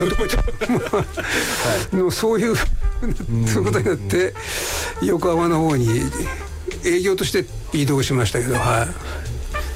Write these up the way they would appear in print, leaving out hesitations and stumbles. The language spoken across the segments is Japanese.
もうそういうことになって横浜の方に営業として移動しましたけど、はい、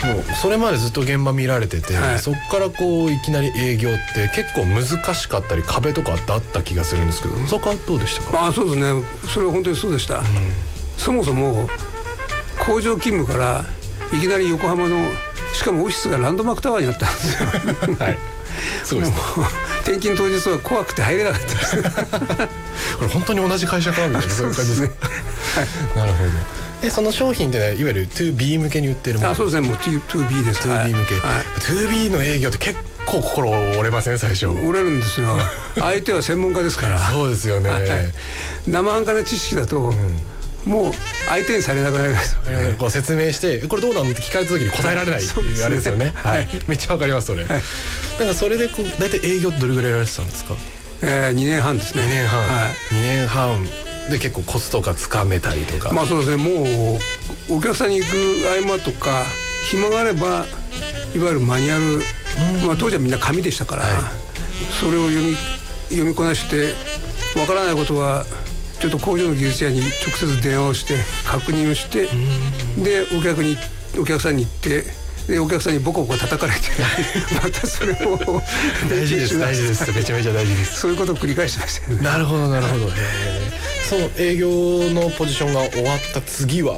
もうそれまでずっと現場見られてて、はい、そこからこういきなり営業って結構難しかったり壁とかあった気がするんですけど、そこはどうでしたか？ そうですね、それは本当にそうでした、そもそも工場勤務からいきなり横浜の、しかもオフィスがランドマークタワーになったんですよはいそうですね、 転勤当日は怖くて入れなかったですこれ本当に同じ会社かみたいな、そういう感じですねなるほど。その商品っていわゆる 2B 向けに売ってるもの？ そうですね、もう 2B です。 2B 向け、 はい、 2B の営業って結構心折れません？最初折れるんですよ相手は専門家ですからそうですよね、はい、 生半可な知識だと、もう相手にされなくなります、 こう説明してこれどうなのって聞かれた時に答えられないっていうあれですよね、はい、めっちゃわかりますそれ、はい、なんかそれでこう大体営業ってどれぐらいやられてたんですか ？2年半ですね。2年半、 はい、2年半で結構コツとかつかめたりとか。 そうですね、もうお客さんに行く合間とか暇があればいわゆるマニュアル、当時はみんな紙でしたから、はい、それを読みこなしてわからないことはちょっと工場の技術者に直接電話をして確認をして、でお客さんに行って、でお客さんにボコボコ叩かれてまたそれを大事です大事です、めちゃめちゃ大事です。 そういうことを繰り返してましたよね。 なるほどなるほど。その営業のポジションが終わった次は、はい、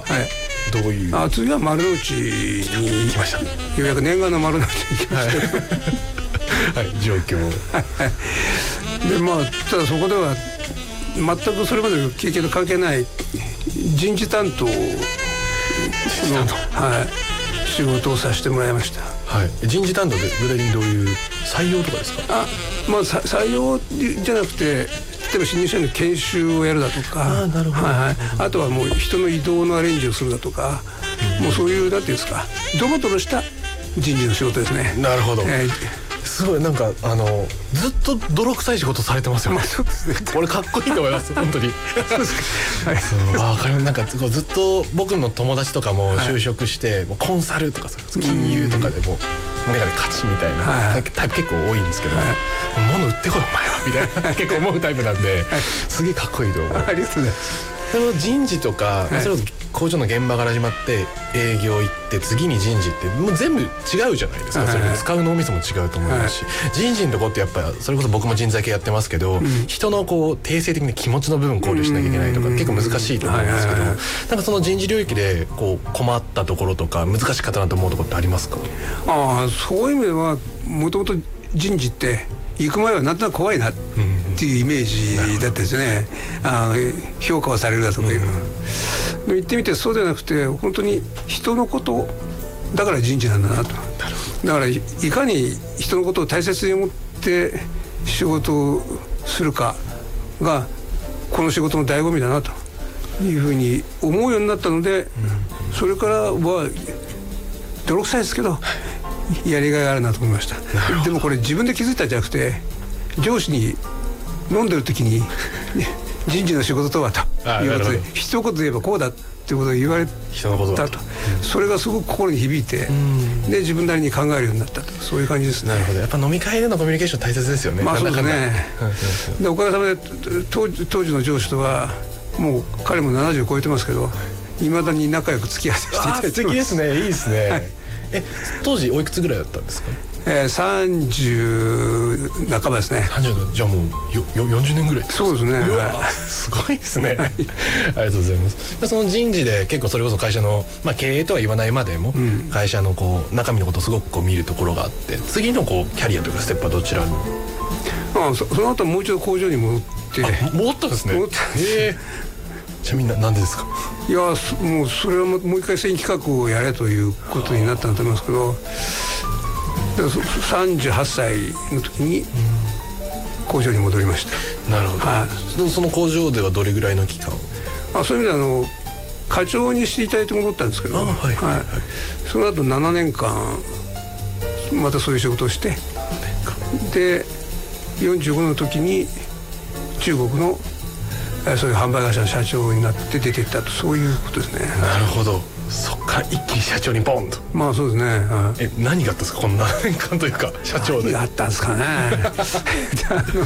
どういう？ 次は丸の内に来ました。ようやく念願の丸の内に来ました、 はい、状況でただそこでは全くそれまでの経験と関係ない人事担当の、仕事をさせてもらいました。 はい、人事担当で具体的にどういう採用とかですか？ 採用じゃなくて、例えば新入社員の研修をやるだとか、 なるほど、 あとはもう人の移動のアレンジをするだとか、もうそういうなんていうんですか、ドロドロした人事の仕事ですね。 なるほど、すごいなんかずっと泥臭い仕事されてますよね。 そうですね。 これかっこいいと思います本当に。そうですか。分かる。なんかずっと僕の友達とかも就職して、コンサルとか金融とかでもメガネ勝ちみたいなタイプ結構多いんですけど、物売ってこいお前はみたいな結構思うタイプなんで、すげえかっこいいと思う。 ありがとうございます。 その人事とか、それこそ工場の現場から始まって営業行って次に人事ってもう全部違うじゃないですか。それ使う脳みそも違うと思いますし、人事のとこってやっぱそれこそ僕も人材系やってますけど、人のこう定性的な気持ちの部分考慮しなきゃいけないとか結構難しいと思うんですけど、なんかその人事領域でこう困ったところとか難しかったなと思うところってありますか？ そういう意味ではもともと人事って行く前はなんとなく怖いなっていうイメージだったですね。評価をされるだとかいう、で行ってみてそうではなくて、本当に人のことだから人事なんだなと。だからいかに人のことを大切に思って仕事をするかがこの仕事の醍醐味だなというふうに思うようになったので、それからは泥臭いですけどやりがいがあるなと思いました。でもこれ自分で気づいたんじゃなくて、上司に飲んでる時に人事の仕事とはということで一言言えばこうだっていうことを言われたと、それがすごく心に響いて、で自分なりに考えるようになったと、そういう感じですね。 なるほど。やっぱ飲み会でのコミュニケーション大切ですよね。 そうですね。でおかげさまで当時の上司とはもう彼も70超えてますけど、いまだに仲良く付き合わせていただいてます。 素敵ですね。いいですね。当時おいくつぐらいだったんですか ？30半ばですね。 30じゃあもう40年ぐらい。 そうですね。 すごいですね。ありがとうございます。その人事で結構それこそ会社の、経営とは言わないまでも、会社のこう中身のことをすごくこう見るところがあって、次のこうキャリアというかステップはどちらに？ その後もう一度工場に戻って。 戻ったんですね。 戻ったんです。 じゃあみんななんでですか？ いやもうそれはもう一回新企画をやれということになったんだと思いますけど、38歳の時に工場に戻りました。 なるほど。その工場ではどれぐらいの期間？ そういう意味で課長にしていただいて戻ったんですけど、その後7年間またそういう仕事をして、で45の時に中国のそういう販売会社の社長になって出ていったと、そういうことですね。 なるほど。そっから一気に社長にボンと。 まあそうですね。 何があったんですか、こんな年間というか社長で。 何があったんですかね